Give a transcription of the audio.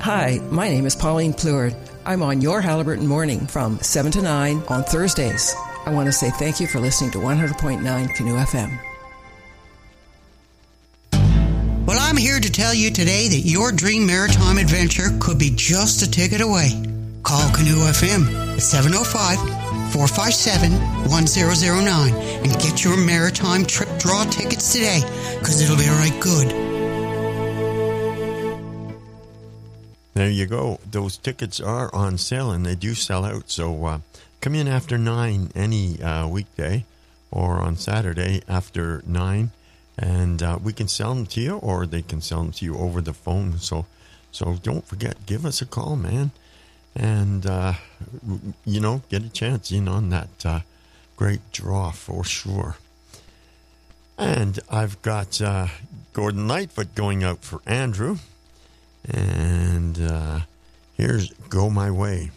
Hi, my name is Pauline Pleward. I'm on Your Halliburton Morning from 7 to 9 on Thursdays. I want to say thank you for listening to 100.9 Canoe FM. Well, I'm here to tell you today that your dream maritime adventure could be just a ticket away. Call Canoe FM at 705-457-1009 and get your maritime trip draw tickets today, because it'll be right good. There you go. Those tickets are on sale, and they do sell out. So come in after 9 any weekday, or on Saturday after 9, and we can sell them to you, or they can sell them to you over the phone. So don't forget, give us a call, man, and get a chance in on that great draw for sure. And I've got Gordon Lightfoot going out for Andrew. And here's Go My Way.